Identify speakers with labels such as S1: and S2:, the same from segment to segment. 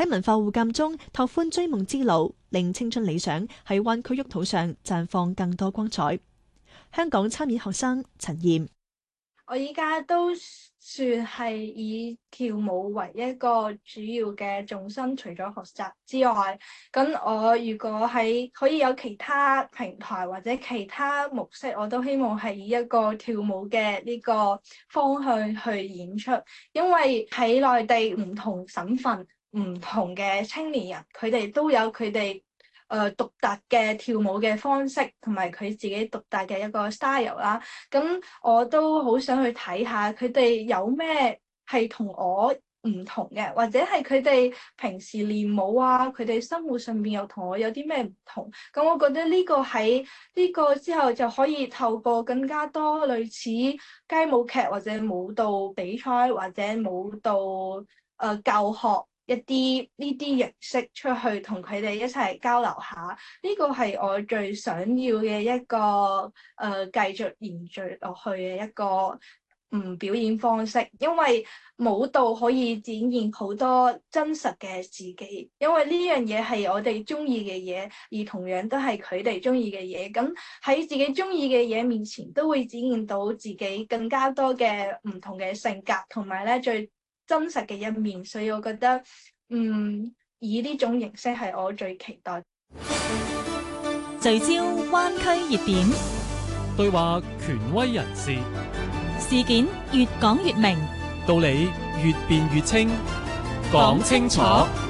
S1: 喺文化互鑑中拓寬追夢之路，令青春理想喺灣區沃土上綻放更多光彩。香港參演學生陳燕：
S2: 我依家都算係以跳舞為一個主要嘅重心，除咗學習之外，咁我如果可以有其他平台或者其他模式，我都希望係以一個跳舞嘅呢個方向去演出，因為喺內地唔同省份、唔同嘅青年人，佢哋都有佢哋獨特嘅跳舞嘅方式，同埋佢自己獨特嘅一個 style 啦。咁我都好想去睇下佢哋有咩係同我唔同嘅，或者係佢哋平時練舞啊，佢哋生活上邊又同我有啲咩唔同。咁我覺得呢個喺呢個之後就可以透過更加多類似街舞劇或者舞蹈比賽或者舞蹈教學一啲呢啲形式出去同佢哋一齊交流下，呢個係我最想要嘅一個繼續延續落去嘅一個表演方式，因為舞蹈可以展現好多真實嘅自己，因為呢樣嘢係我哋中意嘅嘢，而同樣都係佢哋中意嘅嘢。咁喺自己中意嘅嘢面前，都會展現到自己更加多嘅唔同嘅性格，同埋咧最真實嘅一面，所以我覺得以呢種形式係我最期待。
S3: 聚焦灣區熱點，
S4: 對話權威人士，
S3: 事件越講越明，
S4: 道理越辯越清，講清楚。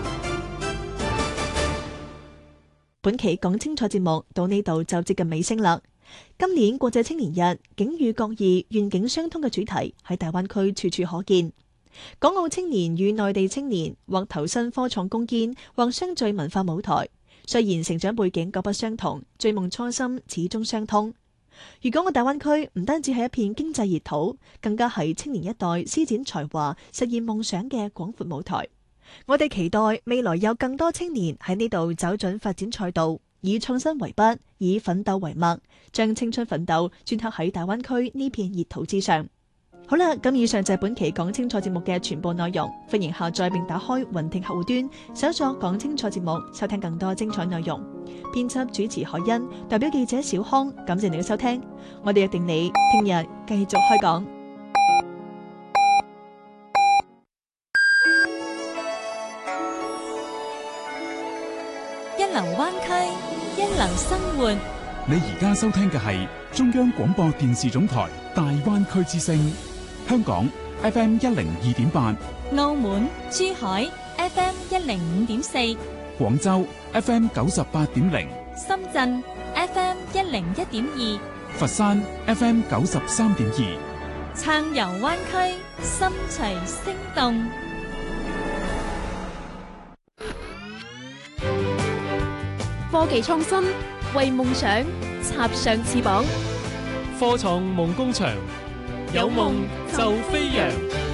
S1: 本期講清楚節目到呢度就接近尾聲啦。今年國際青年日，境遇各異、願景相通嘅主題喺大灣區處處可見。港澳青年與內地青年或投身科創攻堅，或相聚文化舞台。雖然成長背景各不相同，追夢初心始終相通。粵港澳大灣區唔單止係一片經濟熱土，更加係青年一代施展才華、實現夢想嘅廣闊舞台。我哋期待未來有更多青年喺呢度走準發展賽道，以創新為筆，以奮鬥為墨，將青春奮鬥鐫刻喺大灣區呢片熱土之上。好啦，咁以上就係本期講清楚節目嘅全部內容。歡迎下載並打開雲聽客戶端，搜索講清楚節目，收聽更多精彩內容。編輯主持海欣，代表記者小康，感謝你嘅收聽。我哋約定你聽日繼續開講。
S3: 一流灣區，一流生活。
S5: 你而家收聽嘅係中央廣播電視總台大灣區之聲，香港 FM 102.8，
S3: 澳門、珠海 FM 105.4，
S5: 廣州 FM 98.0，
S3: 深圳 FM 101.2，
S5: 佛山 FM 93.2，
S3: 暢遊灣區，心隨聲動。
S6: 科技創新，為夢想插上翅膀。
S4: 科創夢工場，有夢就飛揚。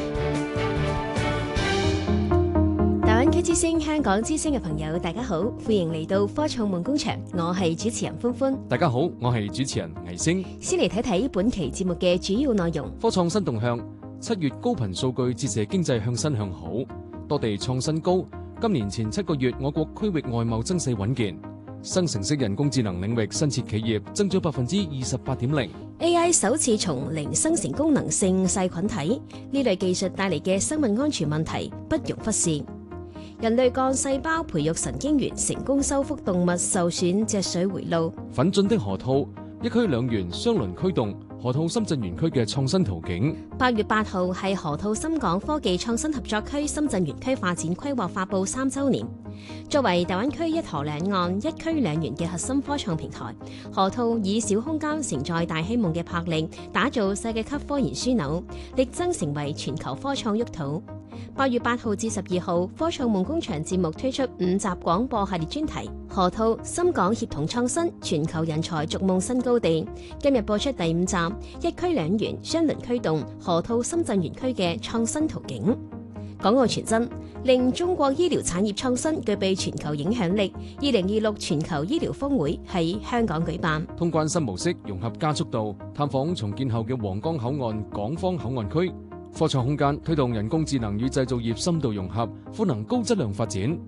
S6: 大灣區之聲、香港之聲嘅朋友，大家好，歡迎嚟到科創夢工場，我係主持人歡歡。
S7: 大家好，我係主持人倪星。
S6: 先嚟睇睇本期節目嘅主要內容。
S7: 科創新動向，7月高頻數據折射經濟向新向好，多地創新高。今年前7個月，我國區域外貿增勢穩健。生成式人工智能領域新設企業增長28.0%。
S6: AI 首次從零生成功能性細菌體，呢類技術帶嚟嘅生物安全問題不容忽視。人類幹細胞培育神經元成功修復動物受損脊髓回路。
S7: 奮進的河套，一區兩園雙輪驅動河套深圳園區嘅創新途徑。
S6: 8月8號係河套深港科技創新合作區深圳園區發展規劃發布3週年。作為大灣區一河兩岸一區兩園嘅核心科創平台，河套以小空間承載大希望嘅魄力，打造世界級科研樞紐，力爭成為全球科創沃土。8月8號至12號，科創夢工場節目推出5集廣播系列專題，河套深港協同創新，全球人才逐夢新高地。今日播出第5集，一區兩園雙輪驅動河套深圳園區嘅創新途徑。港澳傳真令中國醫療產業創新具備全球影響力。2026全球醫療峰會喺香港舉辦。
S7: 通關新模式融合加速度，探訪重建後嘅皇崗口岸港方口岸區。科創空間推動人工智能與製造業深度融合，賦能高質量發展。